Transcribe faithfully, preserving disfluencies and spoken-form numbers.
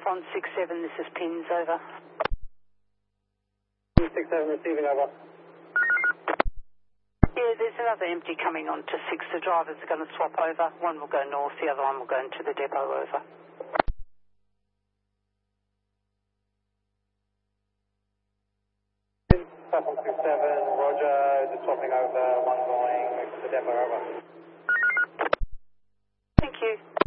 one six seven, this is Pins, over. six seven receiving, over. Yeah, there's another empty coming on to six. The drivers are going to swap over. One will go north, the other one will go into the depot, over. one six seven, roger, just swapping over, one going to the depot, over. Thank you.